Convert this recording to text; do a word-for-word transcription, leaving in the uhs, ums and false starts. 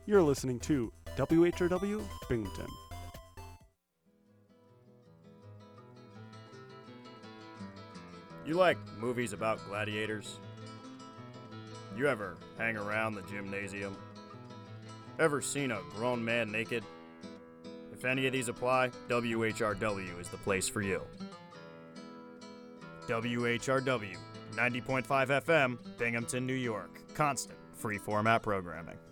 You're listening to W H R W Binghamton. You like movies about gladiators? You ever hang around the gymnasium? Ever seen a grown man naked? If any of these apply, W H R W is the place for you. W H R W, ninety point five F M, Binghamton, New York. Constant, free format programming.